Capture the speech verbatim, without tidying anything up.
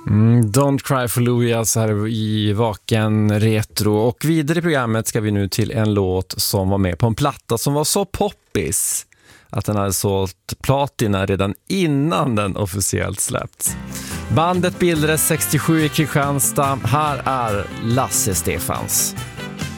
Mm, Don't Cry for Louie alltså här i Vaken Retro. Och vidare i programmet ska vi nu till en låt som var med på en platta som var så poppis att den hade sålt platina redan innan den officiellt släppts. Bandet bildades sextiosju i Kristianstad. Här är Lasse Stefans.